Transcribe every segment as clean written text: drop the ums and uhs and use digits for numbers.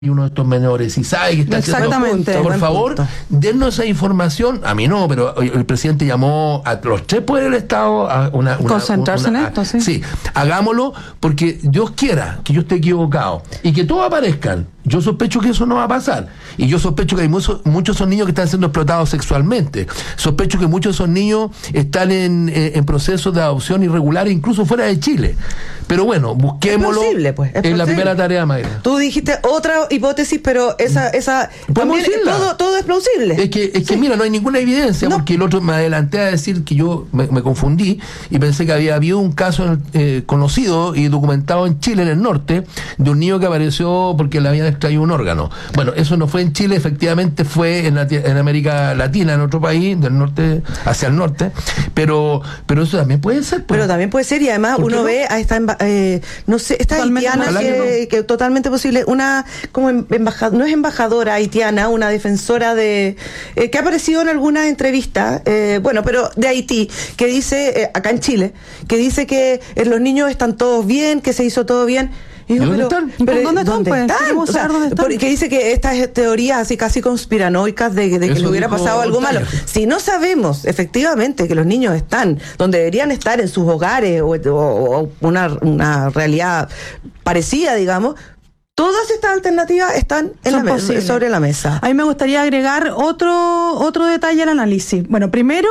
y uno de estos menores y sabe que está Exactamente, haciendo, por favor, dennos esa información. A mí no, pero el presidente llamó a los tres poderes del Estado a concentrarse en esto, sí. Sí, hagámoslo, porque Dios quiera que yo esté equivocado y que todos aparezcan. Yo sospecho que eso no va a pasar. Y yo sospecho que hay muchos son niños que están siendo explotados sexualmente. Sospecho que muchos son niños están en procesos de adopción irregular, incluso fuera de Chile. Pero bueno, busquémoslo. Es posible, pues. Es la primera tarea, Mayra. Tú dijiste otra hipótesis, pero esa también todo es plausible. Es que mira, no hay ninguna evidencia, porque el otro me adelanté a decir que yo me confundí y pensé que había habido un caso conocido y documentado en Chile, en el norte, de un niño que apareció porque le habían extraído un órgano. Bueno, eso no fue en Chile, efectivamente fue en América Latina, en otro país, del norte hacia el norte, pero eso también puede ser. Pero también puede ser, y además uno ve a esta no sé, esta haitiana que totalmente posible, una como embajadora, no es embajadora haitiana, una defensora de que ha aparecido en algunas entrevistas, pero de Haití, que dice, acá en Chile, que dice que los niños están todos bien, que se hizo todo bien. ¿Dónde están? ¿Dónde están? O sea, porque dice que estas teorías así casi conspiranoicas de que le hubiera pasado algo malo. Si no sabemos efectivamente que los niños están donde deberían estar, en sus hogares o una realidad parecida, digamos, todas estas alternativas están sobre la mesa. A mí me gustaría agregar otro detalle al análisis. Bueno, primero,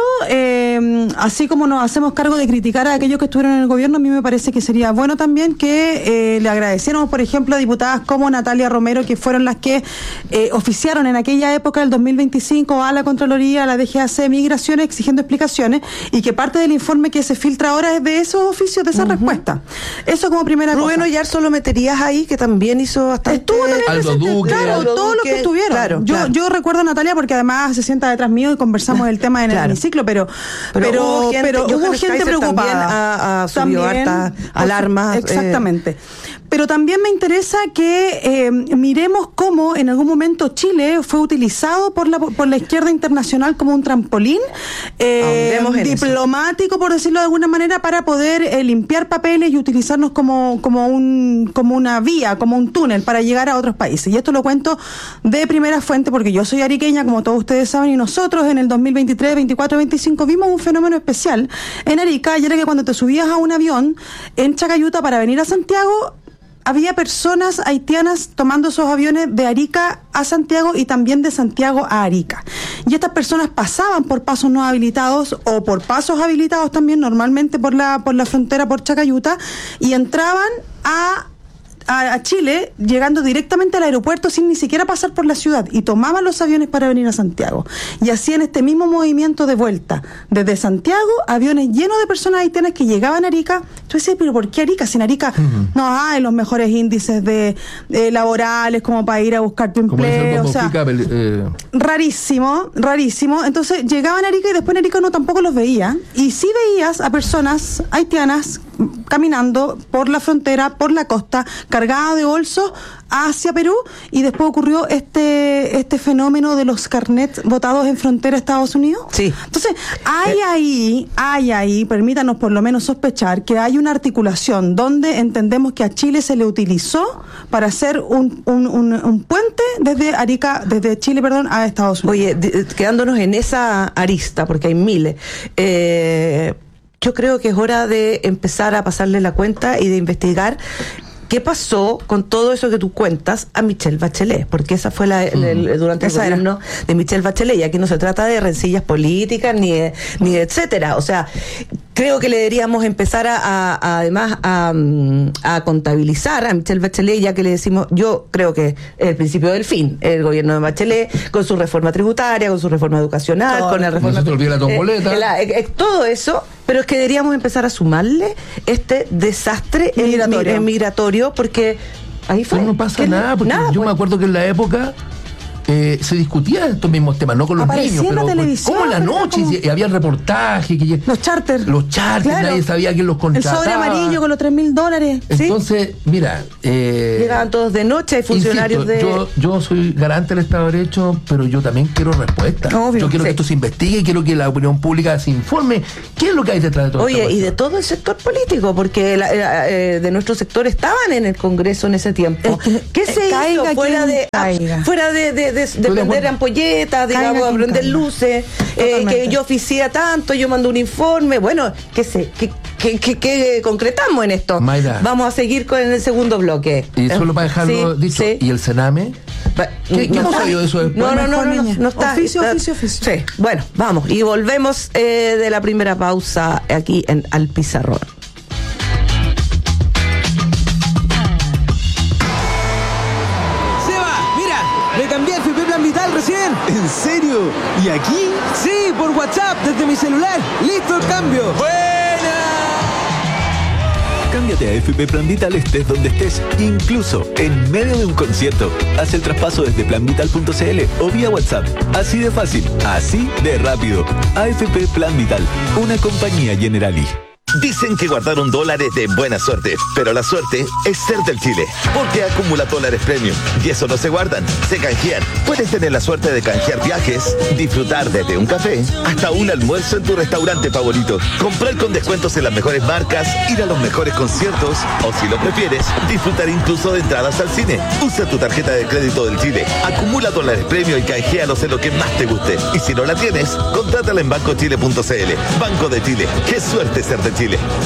así como nos hacemos cargo de criticar a aquellos que estuvieron en el gobierno, a mí me parece que sería bueno también que le agradeciéramos, por ejemplo, a diputadas como Natalia Romero, que fueron las que oficiaron en aquella época, el 2025, a la Contraloría, a la DGAC, Migraciones, exigiendo explicaciones, y que parte del informe que se filtra ahora es de esos oficios, de esa respuesta. Eso como primera cosa. Rubén Oyarzo lo meterías ahí, que también hizo bastante. Estuvo también Aldo presente, Duque, claro, todos los que estuvieron. Yo recuerdo a Natalia porque además se sienta detrás mío y conversamos el tema en el hemiciclo, pero hubo gente preocupada. Subió hartas alarmas. Exactamente. Pero también me interesa que miremos cómo en algún momento Chile fue utilizado por la izquierda internacional como un trampolín diplomático, por decirlo de alguna manera, para poder limpiar papeles y utilizarnos como una vía, como un túnel para llegar a otros países. Y esto lo cuento de primera fuente porque yo soy ariqueña, como todos ustedes saben, y nosotros en el 2023, 24, 25 vimos un fenómeno especial en Arica, y era que cuando te subías a un avión en Chacayuta para venir a Santiago, había personas haitianas tomando esos aviones de Arica a Santiago y también de Santiago a Arica. Y estas personas pasaban por pasos no habilitados o por pasos habilitados también, normalmente por la frontera, por Chacayuta, y entraban a Chile, llegando directamente al aeropuerto sin ni siquiera pasar por la ciudad, y tomaban los aviones para venir a Santiago, y hacían este mismo movimiento de vuelta desde Santiago, aviones llenos de personas haitianas que llegaban a Arica. Tú decías, pero ¿por qué Arica? Si en Arica no hay los mejores índices de laborales como para ir a buscar tu empleo, o sea, rarísimo. Entonces llegaban a Arica y después en Arica no tampoco los veía, y sí veías a personas haitianas caminando por la frontera, por la costa, cargada de bolsos hacia Perú, y después ocurrió este fenómeno de los carnets votados en frontera Estados Unidos. Sí. Entonces, hay ahí, permítanos por lo menos sospechar que hay una articulación donde entendemos que a Chile se le utilizó para hacer un puente desde Arica, desde Chile, a Estados Unidos. Oye, quedándonos en esa arista, porque hay miles, yo creo que es hora de empezar a pasarle la cuenta y de investigar qué pasó con todo eso que tú cuentas a Michelle Bachelet, porque esa fue durante el gobierno de Michelle Bachelet, y aquí no se trata de rencillas políticas ni de etcétera. O sea, creo que le deberíamos empezar además a contabilizar a Michelle Bachelet, ya que le decimos, yo creo que es el principio del fin, el gobierno de Bachelet, con su reforma tributaria, con su reforma educacional, con la reforma... No se te olvida la tomboleta. Todo eso, pero es que deberíamos empezar a sumarle este desastre migratorio, porque ahí fue. Pero no pasa nada, porque yo me acuerdo que en la época se discutían estos mismos temas, no con los Aparecía niños, en la pero televisión, como en la era noche, como- y había reportajes, Los charters. Claro. nadie sabía quién los El contrataba. sobre amarillo con los $3,000. ¿Sí? Entonces, mira, Llegaban todos de noche, hay funcionarios insisto, yo soy garante del Estado de Derecho, pero yo también quiero respuestas. Obvio, yo quiero sí. que esto se investigue, quiero que la opinión pública se informe qué es lo que hay detrás de todo esto. Oye, y de todo el sector político, porque de nuestro sector estaban en el Congreso en ese tiempo. ¿Qué se caiga hizo fuera quien de caiga. de de prender acuerdo. ampolletas, digamos, Caiga a quien prender caiga. luces, Totalmente. que yo oficié tanto, yo mando un informe? Bueno, ¿qué concretamos en esto? Mayra. Vamos a seguir con el segundo bloque. Y solo para dejarlo Sí, dicho, sí. ¿y el Sename? ¿Qué hemos está. sabido de eso después? No está. Oficio. Sí, bueno, vamos. Y volvemos de la primera pausa aquí en Al Pizarrón. Seba, mira, me cambié a FP Plan Vital recién. ¿En serio? ¿Y aquí? Sí, por WhatsApp, desde mi celular. ¡Listo el cambio! ¡Buena! Cámbiate a FP Plan Vital estés donde estés, incluso en medio de un concierto. Haz el traspaso desde planvital.cl o vía WhatsApp. Así de fácil, así de rápido. AFP Plan Vital, una compañía Generali. Dicen que guardaron dólares de buena suerte, pero la suerte es ser del Chile, porque acumula dólares premium y eso no se guardan, se canjean. Puedes tener la suerte de canjear viajes, disfrutar desde un café hasta un almuerzo en tu restaurante favorito, comprar con descuentos en las mejores marcas, ir a los mejores conciertos o, si lo prefieres, disfrutar incluso de entradas al cine. Usa tu tarjeta de crédito del Chile, acumula dólares premium y canjealos en lo que más te guste. Y si no la tienes, contrátala en bancochile.cl. Banco de Chile, qué suerte ser de Chile.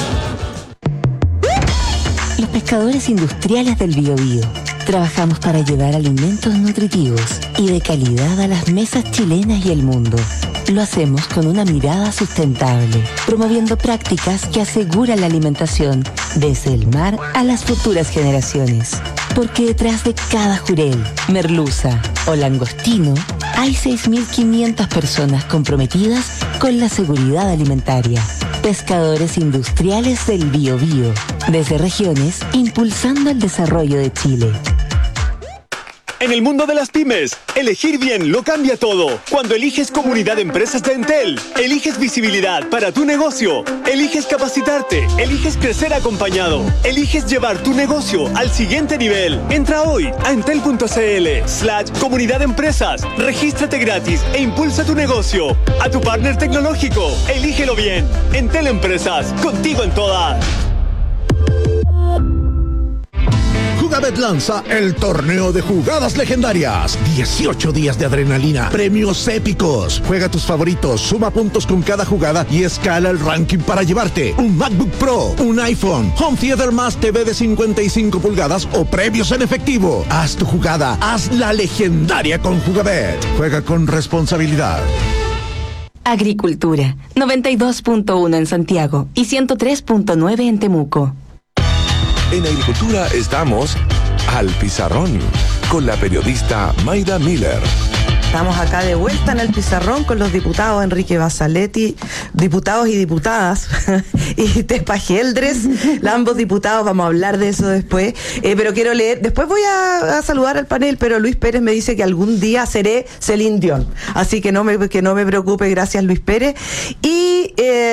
Los pescadores industriales del Biobío. Trabajamos para llevar alimentos nutritivos y de calidad a las mesas chilenas y el mundo. Lo hacemos con una mirada sustentable, promoviendo prácticas que aseguran la alimentación desde el mar a las futuras generaciones. Porque detrás de cada jurel, merluza o langostino hay 6.500 personas comprometidas con la seguridad alimentaria. Pescadores industriales del Biobío, desde regiones impulsando el desarrollo de Chile. En el mundo de las pymes, elegir bien lo cambia todo. Cuando eliges Comunidad de Empresas de Entel, eliges visibilidad para tu negocio, eliges capacitarte, eliges crecer acompañado, eliges llevar tu negocio al siguiente nivel. Entra hoy a entel.cl/Comunidad de Empresas, regístrate gratis e impulsa tu negocio. A tu partner tecnológico, elígelo bien. Entel Empresas, contigo en todas. Jugabet lanza el torneo de jugadas legendarias. 18 días de adrenalina, premios épicos. Juega tus favoritos, suma puntos con cada jugada y escala el ranking para llevarte un MacBook Pro, un iPhone, Home Theater más TV de 55 pulgadas o premios en efectivo. Haz tu jugada, hazla legendaria con Jugabet. Juega con responsabilidad. Agricultura, 92.1 en Santiago y 103.9 en Temuco. En Agricultura estamos Al Pizarrón con la periodista Mayra Miller. Estamos acá de vuelta en el Pizarrón con los diputados Enrique Basaletti, diputados y diputadas, y Tepa Geldres, ambos diputados, vamos a hablar de eso después, pero quiero leer, después voy a saludar al panel, pero Luis Pérez me dice que algún día seré Celine Dion, así que no me preocupe, gracias Luis Pérez. Y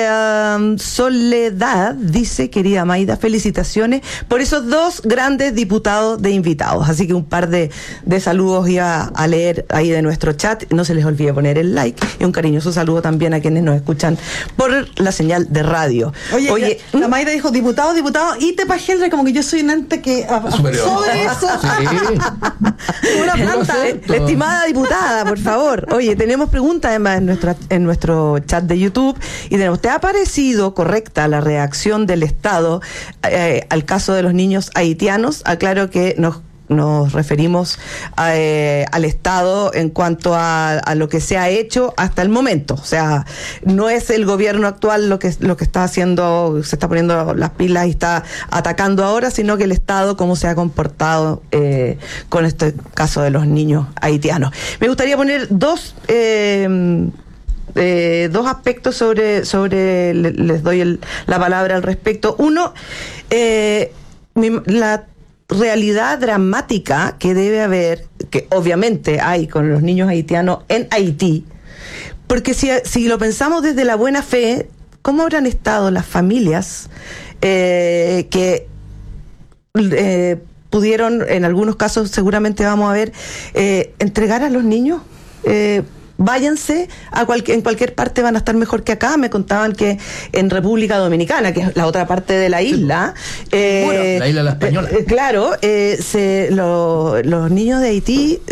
Soledad dice, querida Maida, felicitaciones por esos dos grandes diputados de invitados, así que un par de saludos iba a leer ahí de nuestro chat, no se les olvide poner el like y un cariñoso saludo también a quienes nos escuchan por la señal de radio. Oye, la Mayra dijo diputado y Tepa Geldres, como que yo soy un ente que Superior. sobre eso. Sí. Una planta. Estimada diputada, por favor. Oye, tenemos preguntas además en nuestro chat de YouTube y tenemos, ¿te ha parecido correcta la reacción del Estado al caso de los niños haitianos? Aclaro que nos referimos al Estado en cuanto a lo que se ha hecho hasta el momento. O sea, no es el gobierno actual lo que está haciendo, se está poniendo las pilas y está atacando ahora, sino que el Estado cómo se ha comportado con este caso de los niños haitianos. Me gustaría poner dos aspectos sobre les doy la palabra al respecto. Uno, la realidad dramática que debe haber, que obviamente hay con los niños haitianos en Haití. Porque si lo pensamos desde la buena fe, ¿cómo habrán estado las familias que pudieron, en algunos casos seguramente vamos a ver, entregar a los niños? Váyanse en cualquier parte, van a estar mejor que acá. Me contaban que en República Dominicana, que es la otra parte de la isla, la isla de la Española, claro, los niños de Haití